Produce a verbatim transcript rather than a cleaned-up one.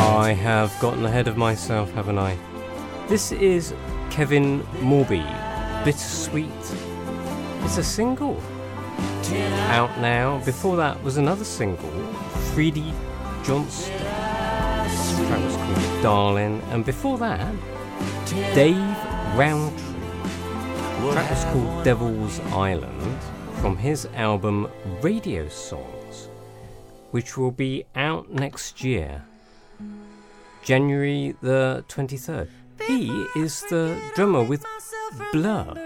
I have gotten ahead of myself, haven't I? This is Kevin Morby, Bittersweet. It's a single out now. Before that was another single, Freddie Johnston. The track was called Darling. And before that, Dave Rowntree. The track was called Devil's Island from his album Radio Songs, which will be out next year, January the twenty-third. He is the drummer with Blur.